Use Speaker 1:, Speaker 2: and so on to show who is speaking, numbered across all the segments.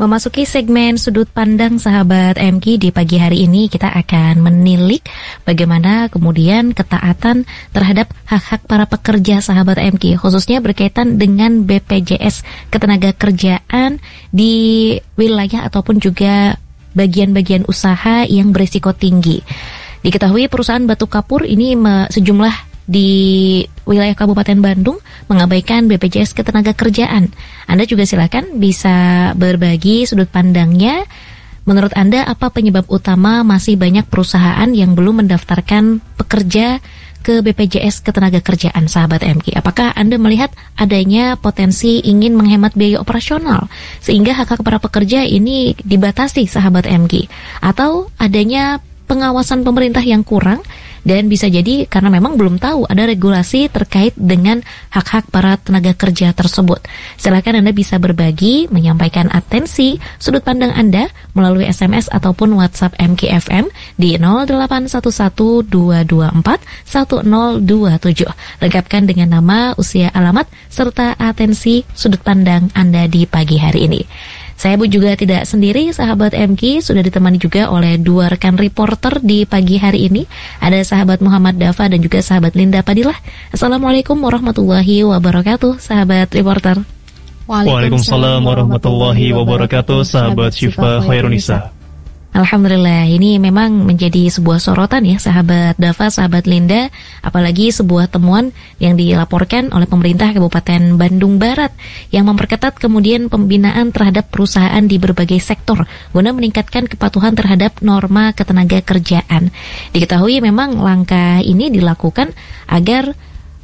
Speaker 1: Memasuki segmen sudut pandang sahabat MG di pagi hari ini, kita akan menilik bagaimana kemudian ketaatan terhadap hak-hak para pekerja sahabat MG, khususnya berkaitan dengan BPJS Ketenagakerjaan di wilayah ataupun juga bagian-bagian usaha yang berisiko tinggi. Diketahui perusahaan batu kapur ini sejumlah di wilayah Kabupaten Bandung mengabaikan BPJS Ketenagakerjaan. Anda juga silakan bisa berbagi sudut pandangnya. Menurut Anda, apa penyebab utama masih banyak perusahaan yang belum mendaftarkan pekerja ke BPJS Ketenagakerjaan, sahabat MG? Apakah Anda melihat adanya potensi ingin menghemat biaya operasional sehingga hak-hak para pekerja ini dibatasi, sahabat MG? Atau adanya pengawasan pemerintah yang kurang? Dan bisa jadi karena memang belum tahu ada regulasi terkait dengan hak-hak para tenaga kerja tersebut. Silakan Anda bisa berbagi, menyampaikan atensi, sudut pandang Anda melalui SMS ataupun WhatsApp MKFM di 0811-224-1027. Lengkapkan dengan nama, usia, alamat, serta atensi sudut pandang Anda di pagi hari ini. Saya juga tidak sendiri, sahabat MK, sudah ditemani juga oleh dua rekan reporter di pagi hari ini. Ada sahabat Muhammad Dafa dan juga sahabat Linda Padilah. Assalamualaikum warahmatullahi wabarakatuh, sahabat reporter.
Speaker 2: Waalaikumsalam warahmatullahi wabarakatuh, sahabat Syifa Khairunisa.
Speaker 1: Alhamdulillah, ini memang menjadi sebuah sorotan ya, sahabat Dafa, sahabat Linda, apalagi sebuah temuan yang dilaporkan oleh pemerintah Kabupaten Bandung Barat yang memperketat kemudian pembinaan terhadap perusahaan di berbagai sektor guna meningkatkan kepatuhan terhadap norma ketenagakerjaan. Diketahui memang langkah ini dilakukan agar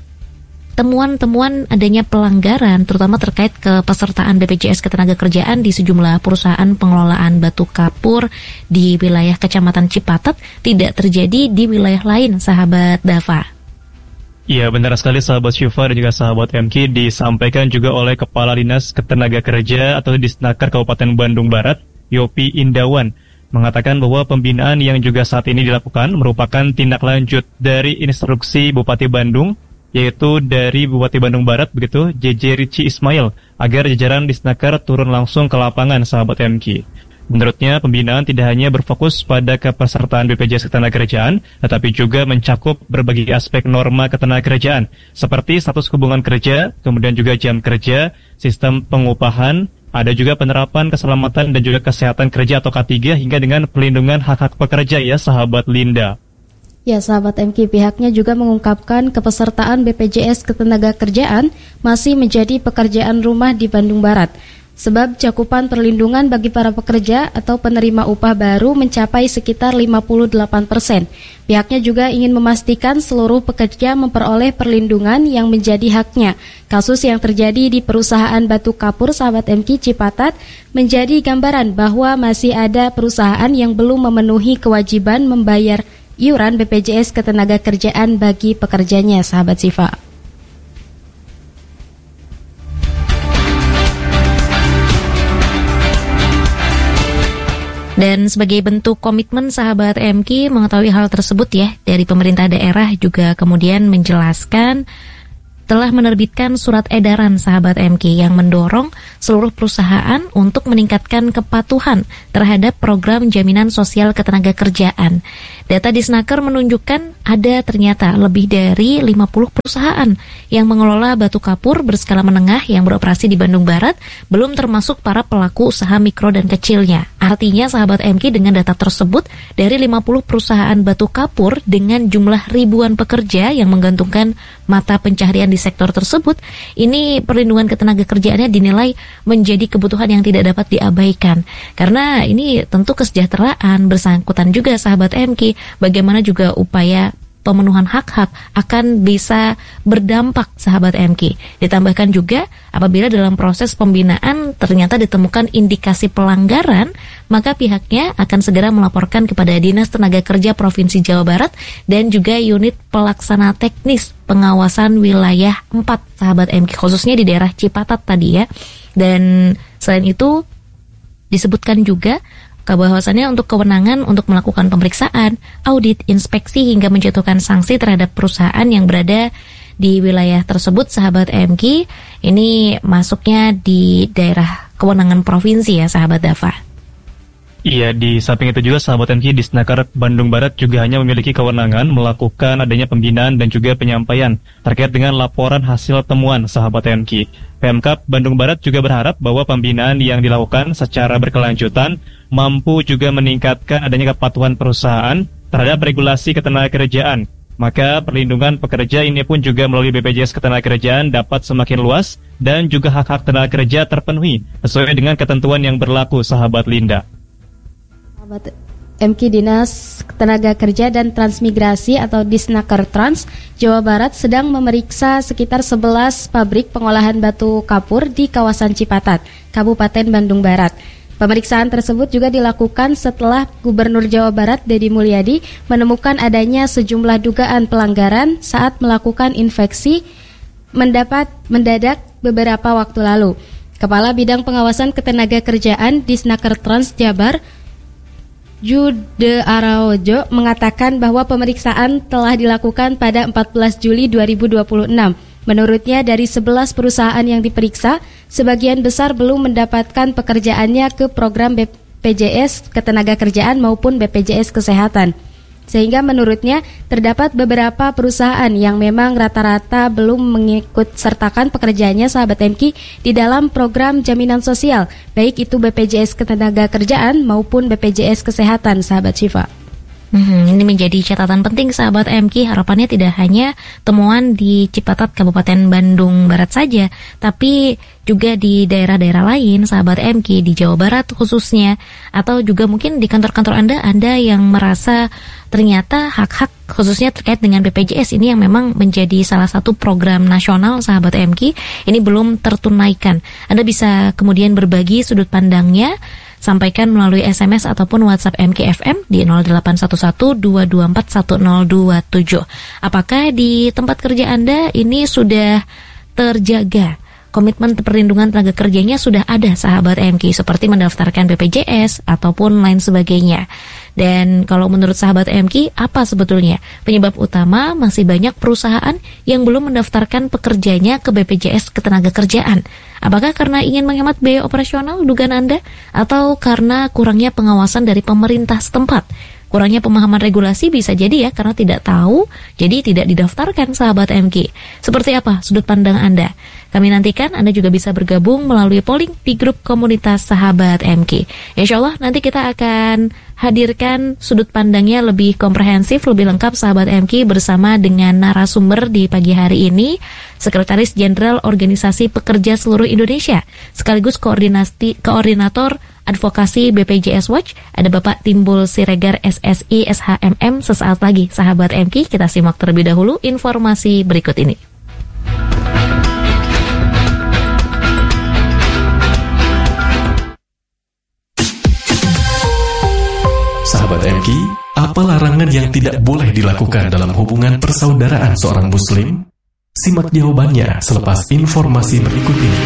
Speaker 1: temuan-temuan adanya pelanggaran terutama terkait kepesertaan BPJS Ketenagakerjaan di sejumlah perusahaan pengelolaan batu kapur di wilayah Kecamatan Cipatat tidak terjadi di wilayah lain, sahabat Dafa.
Speaker 2: Iya, benar sekali sahabat Syifa dan juga sahabat MK. Disampaikan juga oleh Kepala Dinas Ketenagakerja atau Disnaker Kabupaten Bandung Barat, Yopi Indawan, mengatakan bahwa pembinaan yang juga saat ini dilakukan merupakan tindak lanjut dari instruksi Bupati Bandung, yaitu dari Bupati Bandung Barat begitu, JJ Rici Ismail, agar jajaran Disnaker turun langsung ke lapangan, sahabat MK. Menurutnya, pembinaan tidak hanya berfokus pada kepesertaan BPJS Ketenagakerjaan, tetapi juga mencakup berbagai aspek norma ketenagakerjaan, seperti status hubungan kerja, kemudian juga jam kerja, sistem pengupahan, ada juga penerapan keselamatan dan juga kesehatan kerja atau K3, hingga dengan pelindungan hak-hak pekerja ya, sahabat Linda.
Speaker 3: Ya, sahabat MK, pihaknya juga mengungkapkan kepesertaan BPJS Ketenagakerjaan masih menjadi pekerjaan rumah di Bandung Barat. Sebab cakupan perlindungan bagi para pekerja atau penerima upah baru mencapai sekitar 58%. Pihaknya juga ingin memastikan seluruh pekerja memperoleh perlindungan yang menjadi haknya. Kasus yang terjadi di perusahaan batu kapur, sahabat MK, Cipatat, menjadi gambaran bahwa masih ada perusahaan yang belum memenuhi kewajiban membayar iuran BPJS Ketenagakerjaan bagi pekerjanya, sahabat Sifa.
Speaker 1: Dan sebagai bentuk komitmen sahabat MK mengetahui hal tersebut ya, dari pemerintah daerah juga kemudian menjelaskan telah menerbitkan surat edaran sahabat MK yang mendorong seluruh perusahaan untuk meningkatkan kepatuhan terhadap program jaminan sosial ketenagakerjaan. Data Disnaker menunjukkan ada ternyata lebih dari 50 perusahaan yang mengelola batu kapur berskala menengah yang beroperasi di Bandung Barat, belum termasuk para pelaku usaha mikro dan kecilnya. Artinya sahabat MK, dengan data tersebut, dari 50 perusahaan batu kapur dengan jumlah ribuan pekerja yang menggantungkan mata pencaharian di sektor tersebut, ini perlindungan ketenagakerjaannya dinilai menjadi kebutuhan yang tidak dapat diabaikan. Karena ini tentu kesejahteraan bersangkutan juga sahabat MK, bagaimana juga upaya pemenuhan hak-hak akan bisa berdampak sahabat MK. Ditambahkan juga apabila dalam proses pembinaan ternyata ditemukan indikasi pelanggaran, maka pihaknya akan segera melaporkan kepada Dinas Tenaga Kerja Provinsi Jawa Barat dan juga unit pelaksana teknis pengawasan wilayah 4 sahabat MK, khususnya di daerah Cipatat tadi ya. Dan selain itu disebutkan juga bahwasannya untuk kewenangan untuk melakukan pemeriksaan, audit, inspeksi hingga menjatuhkan sanksi terhadap perusahaan yang berada di wilayah tersebut sahabat MK, ini masuknya di daerah kewenangan provinsi ya sahabat Dafa.
Speaker 2: Iya, di samping itu juga sahabat MK di Snaker Bandung Barat juga hanya memiliki kewenangan melakukan adanya pembinaan dan juga penyampaian terkait dengan laporan hasil temuan sahabat MK. Pemkab Bandung Barat juga berharap bahwa pembinaan yang dilakukan secara berkelanjutan mampu juga meningkatkan adanya kepatuhan perusahaan terhadap regulasi ketenagakerjaan. Maka perlindungan pekerja ini pun juga melalui BPJS Ketenagakerjaan dapat semakin luas dan juga hak-hak tenaga kerja terpenuhi sesuai dengan ketentuan yang berlaku sahabat Linda.
Speaker 3: MK Dinas Tenaga Kerja dan Transmigrasi atau Disnaker Trans Jawa Barat sedang memeriksa sekitar 11 pabrik pengolahan batu kapur di kawasan Cipatat, Kabupaten Bandung Barat. Pemeriksaan tersebut juga dilakukan setelah Gubernur Jawa Barat Deddy Mulyadi menemukan adanya sejumlah dugaan pelanggaran saat melakukan inspeksi mendadak beberapa waktu lalu. Kepala Bidang Pengawasan Ketenagakerjaan Disnaker Trans Jabar Jude Araojo mengatakan bahwa pemeriksaan telah dilakukan pada 14 Juli 2026. Menurutnya dari 11 perusahaan yang diperiksa, sebagian besar belum mendapatkan pekerjaannya ke program BPJS Ketenagakerjaan maupun BPJS Kesehatan. Sehingga menurutnya terdapat beberapa perusahaan yang memang rata-rata belum mengikut sertakan pekerjaannya sahabat MK di dalam program jaminan sosial, baik itu BPJS Ketenagakerjaan maupun BPJS Kesehatan sahabat Syifa.
Speaker 1: Ini menjadi catatan penting sahabat MK. Harapannya tidak hanya temuan di Cipatat Kabupaten Bandung Barat saja, tapi juga di daerah-daerah lain sahabat MK di Jawa Barat khususnya, atau juga mungkin di kantor-kantor Anda yang merasa ternyata hak-hak khususnya terkait dengan BPJS ini yang memang menjadi salah satu program nasional sahabat MK ini belum tertunaikan. Anda bisa kemudian berbagi sudut pandangnya, sampaikan melalui SMS ataupun WhatsApp MKFM di 0811-224-1027. Apakah di tempat kerja Anda ini sudah terjaga? Komitmen perlindungan tenaga kerjanya sudah ada sahabat MK, seperti mendaftarkan BPJS ataupun lain sebagainya. Dan kalau menurut sahabat MK, apa sebetulnya penyebab utama masih banyak perusahaan yang belum mendaftarkan pekerjanya ke BPJS Ketenagakerjaan? Apakah karena ingin menghemat biaya operasional dugaan Anda, atau karena kurangnya pengawasan dari pemerintah setempat? Kurangnya pemahaman regulasi bisa jadi ya, karena tidak tahu, jadi tidak didaftarkan sahabat MK. Seperti apa sudut pandang Anda? Kami nantikan Anda juga bisa bergabung melalui polling di grup komunitas sahabat MK. Insya Allah nanti kita akan hadirkan sudut pandangnya lebih komprehensif, lebih lengkap sahabat MK bersama dengan narasumber di pagi hari ini, Sekretaris Jenderal Organisasi Pekerja Seluruh Indonesia, sekaligus Koordinator Advokasi BPJS Watch, ada Bapak Timbul Siregar SSI SHMM. Sesaat lagi sahabat MK, kita simak terlebih dahulu informasi berikut ini.
Speaker 4: Sahabat MK, apa larangan yang tidak boleh dilakukan dalam hubungan persaudaraan seorang muslim? Simak jawabannya selepas informasi berikut ini.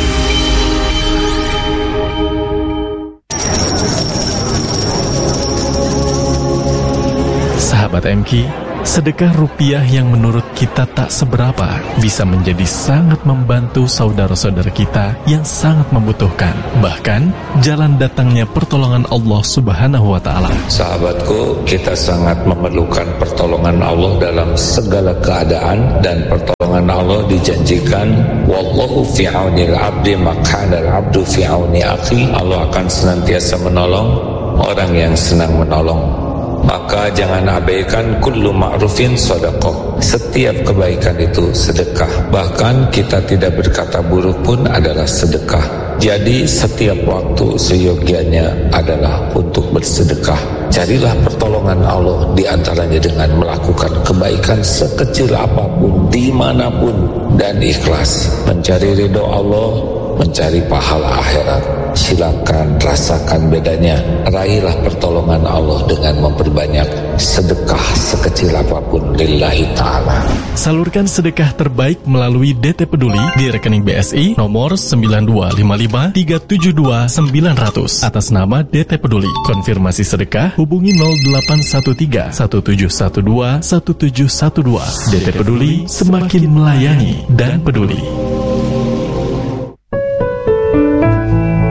Speaker 4: Sahabat MK, sedekah rupiah yang menurut kita tak seberapa bisa menjadi sangat membantu saudara-saudara kita yang sangat membutuhkan. Bahkan, jalan datangnya pertolongan Allah Subhanahu wa Ta'ala.
Speaker 5: Sahabatku, kita sangat memerlukan pertolongan Allah dalam segala keadaan, dan pertolongan Allah dijanjikan, wallahu fi aunil abdi makana al-abdu fi auni akhi. Allah akan senantiasa menolong orang yang senang menolong. Maka jangan abaikan kullu ma'rufin sedekah. Setiap kebaikan itu sedekah. Bahkan kita tidak berkata buruk pun adalah sedekah. Jadi setiap waktu seyogianya adalah untuk bersedekah. Carilah pertolongan Allah di antaranya dengan melakukan kebaikan sekecil apapun, dimanapun, dan ikhlas. Mencari ridho Allah, mencari pahala akhirat. Silakan rasakan bedanya. Raihlah pertolongan Allah dengan memperbanyak sedekah sekecil apapun lillahi ta'ala.
Speaker 4: Salurkan sedekah terbaik melalui DT Peduli di rekening BSI nomor 9255372900 atas nama DT Peduli. Konfirmasi sedekah hubungi 0813 1712 1712. DT Peduli, semakin melayani dan peduli.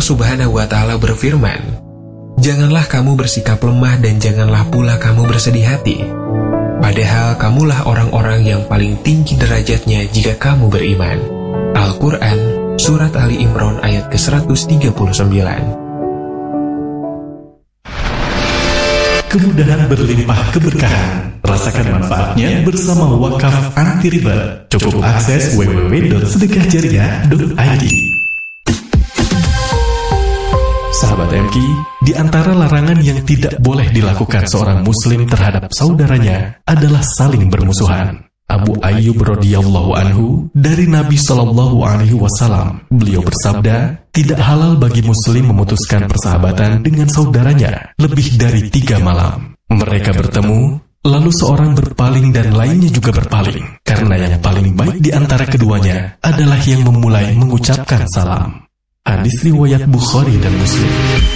Speaker 6: Subhanahu wa Ta'ala berfirman, "Janganlah kamu bersikap lemah dan janganlah pula kamu bersedih hati. Padahal kamulah orang-orang yang paling tinggi derajatnya jika kamu beriman." Al-Quran, Surat Ali Imran ayat ke-139.
Speaker 4: Kemudahan berlimpah keberkahan. Rasakan manfaatnya bersama Wakaf Anti Riba. Cukup akses www.sedekahjariah.id. Sahabat MK, di antara larangan yang tidak boleh dilakukan seorang muslim terhadap saudaranya adalah saling bermusuhan. Abu Ayyub radhiyallahu anhu dari Nabi Shallallahu alaihi wasallam, beliau bersabda, tidak halal bagi muslim memutuskan persahabatan dengan saudaranya lebih dari 3 malam. Mereka bertemu, lalu seorang berpaling dan lainnya juga berpaling, karena yang paling baik di antara keduanya adalah yang memulai mengucapkan salam. Hadis riwayat Bukhari dan Muslim.